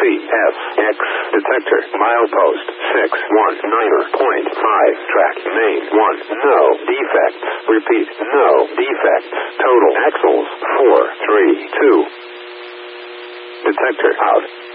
CFX. Detector. Milepost 619.5. Track. Main 1. No defects. Repeat. No defects. Total axles 432. Detector out.